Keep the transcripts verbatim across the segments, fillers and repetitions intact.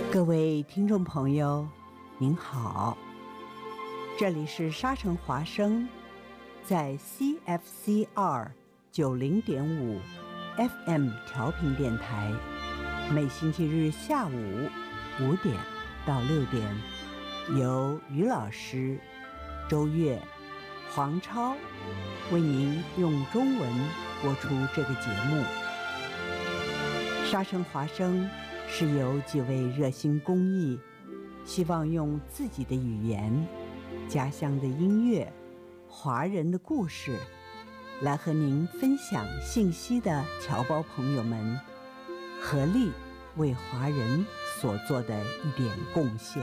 各位听众朋友，您好，这里是沙城华声，在 C F C 二九零点五 F M 调频电台，每星期日下午五点到六点，由于老师、周月、黄超为您用中文播出这个节目。沙城华声是由几位热心公益，希望用自己的语言、家乡的音乐、华人的故事，来和您分享信息的侨胞朋友们，合力为华人所做的一点贡献。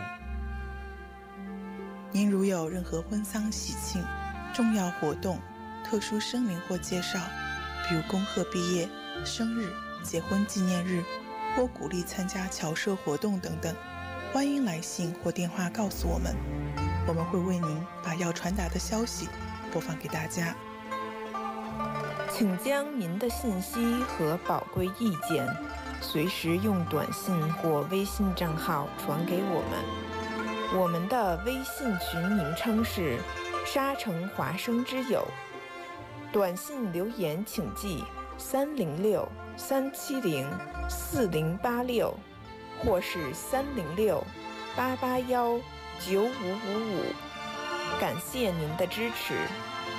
您如有任何婚丧喜庆、重要活动、特殊声明或介绍，比如恭贺毕业、生日、结婚纪念日，或鼓励参加侨社活动等等，欢迎来信或电话告诉我们，我们会为您把要传达的消息播放给大家。 请将您的信息和宝贵意见随时用短信或微信账号传给我们，我们的微信群名称是沙城华声之友，短信留言请寄三零六三七零四零八六或是三零六八八幺九五五五，感谢您的支持。